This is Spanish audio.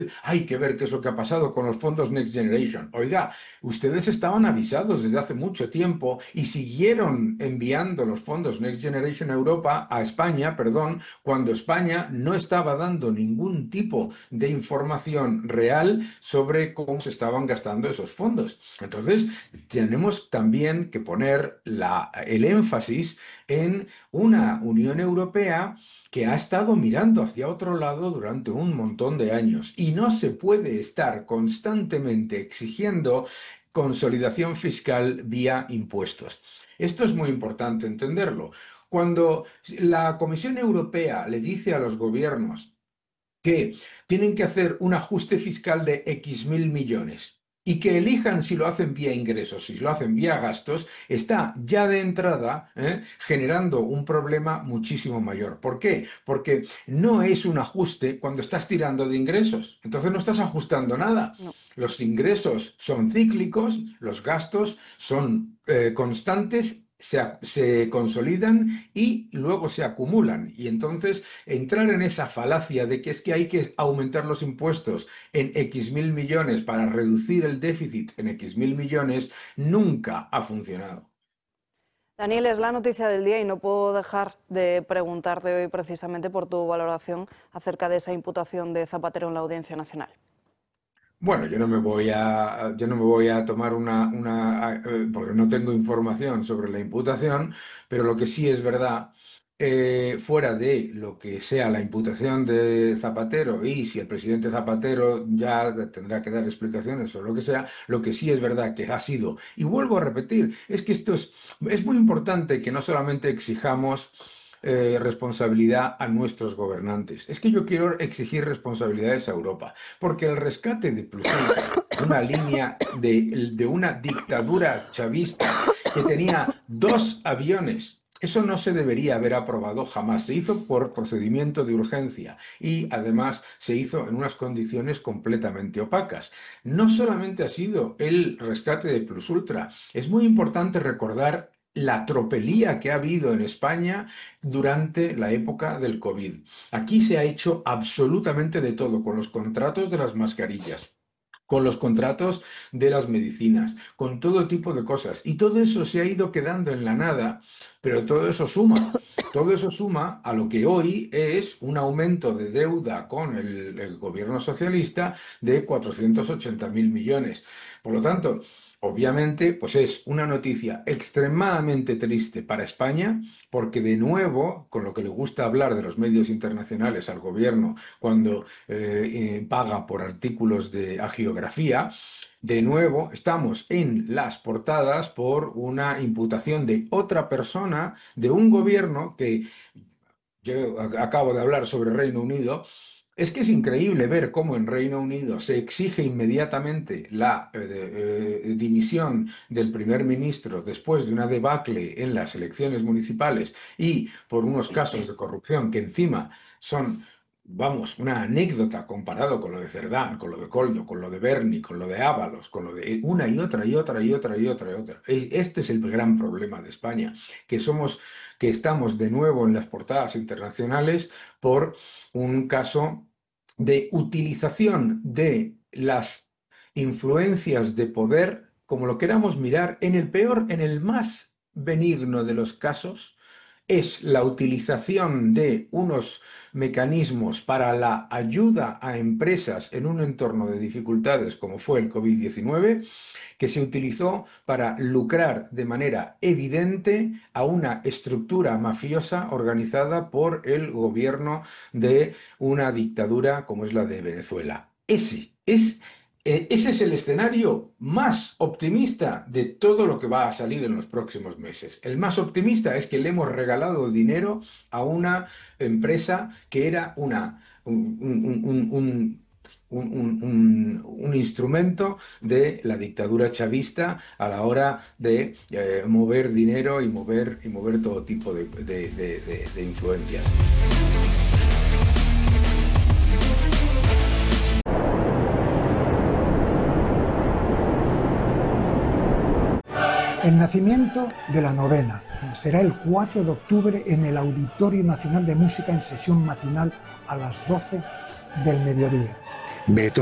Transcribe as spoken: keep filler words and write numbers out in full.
hay que ver qué es lo que ha pasado con los fondos Next Generation. Oiga, ustedes estaban avisados desde hace mucho tiempo y siguieron enviando los fondos Next Generation a Europa, a España, perdón, cuando España no estaba dando ningún tipo de información real sobre cómo se estaban gastando esos fondos. Entonces, tenemos también que poner la, el énfasis en una Unión Europea que ha estado mirando hacia otro lado durante un montón de años y no se puede estar constantemente exigiendo consolidación fiscal vía impuestos. Esto es muy importante entenderlo. Cuando la Comisión Europea le dice a los gobiernos que tienen que hacer un ajuste fiscal de X mil millones y que elijan si lo hacen vía ingresos, si lo hacen vía gastos, está ya de entrada ¿eh? generando un problema muchísimo mayor. ¿Por qué? Porque no es un ajuste cuando estás tirando de ingresos. Entonces no estás ajustando nada. No. Los ingresos son cíclicos, los gastos son eh, constantes. Se, se consolidan y luego se acumulan. Y entonces entrar en esa falacia de que es que hay que aumentar los impuestos en X mil millones para reducir el déficit en X mil millones nunca ha funcionado. Daniel, es la noticia del día y no puedo dejar de preguntarte hoy precisamente por tu valoración acerca de esa imputación de Zapatero en la Audiencia Nacional. Bueno, yo no me voy a, yo no me voy a tomar una, una, eh, porque no tengo información sobre la imputación, pero lo que sí es verdad, eh, fuera de lo que sea la imputación de Zapatero y si el presidente Zapatero ya tendrá que dar explicaciones sobre lo que sea, lo que sí es verdad que ha sido, y vuelvo a repetir, es que esto es, es muy importante que no solamente exijamos eh, responsabilidad a nuestros gobernantes. Es que yo quiero exigir responsabilidades a Europa, porque el rescate de Plus Ultra, una línea de, de una dictadura chavista que tenía dos aviones, eso no se debería haber aprobado jamás. Se hizo por procedimiento de urgencia y además se hizo en unas condiciones completamente opacas. No solamente ha sido el rescate de Plus Ultra, es muy importante recordar la tropelía que ha habido en España durante la época del COVID. Aquí se ha hecho absolutamente de todo con los contratos de las mascarillas, con los contratos de las medicinas, con todo tipo de cosas. Y todo eso se ha ido quedando en la nada, pero todo eso suma. Todo eso suma a lo que hoy es un aumento de deuda con el, el gobierno socialista de cuatrocientos ochenta mil millones. Por lo tanto, obviamente, pues es una noticia extremadamente triste para España, porque de nuevo, con lo que le gusta hablar de los medios internacionales al gobierno cuando eh, eh, paga por artículos de hagiografía, de nuevo estamos en las portadas por una imputación de otra persona, de un gobierno que yo acabo de hablar sobre Reino Unido. Es que es increíble ver cómo en Reino Unido se exige inmediatamente la eh, eh, dimisión del primer ministro después de una debacle en las elecciones municipales y por unos casos de corrupción que encima son, vamos, una anécdota comparado con lo de Cerdán, con lo de Coldo, con lo de Berni, con lo de Ábalos, con lo de una y otra y otra y otra y otra y otra. Este es el gran problema de España, que somos, que estamos de nuevo en las portadas internacionales por un caso de utilización de las influencias de poder, como lo queramos mirar, en el peor, en el más benigno de los casos, es la utilización de unos mecanismos para la ayuda a empresas en un entorno de dificultades como fue el COVID diecinueve, que se utilizó para lucrar de manera evidente a una estructura mafiosa organizada por el gobierno de una dictadura como es la de Venezuela. Ese es Eh, ese es el escenario más optimista de todo lo que va a salir en los próximos meses. El más optimista es que le hemos regalado dinero a una empresa que era una, un, un, un, un Un, un, un, instrumento de la dictadura chavista a la hora de eh, mover dinero y mover, y mover todo tipo de, de, de, de, de influencias. El nacimiento de la novena será el cuatro de octubre en el Auditorio Nacional de Música en sesión matinal a las doce del mediodía. veto